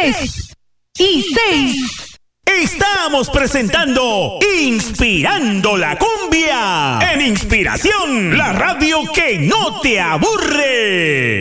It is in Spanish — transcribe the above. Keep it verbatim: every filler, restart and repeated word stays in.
tres y seis. Estamos presentando Inspirando la Cumbia en Inspiración, la radio que no te aburre.